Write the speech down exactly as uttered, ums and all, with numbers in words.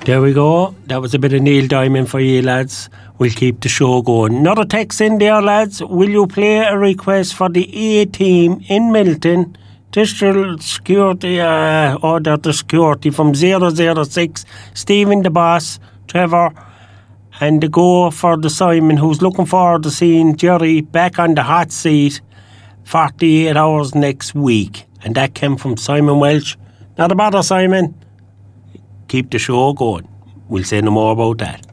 There we go. That was a bit of Neil Diamond for you, lads. We'll keep the show going. Another text in there, lads. Will you play a request for the A team in Milton? District Security, uh, order the security from zero zero six. Stephen the Boss, Trevor, and the go for the Simon, who's looking forward to seeing Jerry back on the hot seat forty-eight hours next week. And that came from Simon Welch. Not a bother, Simon. Keep the show going. We'll say no more about that.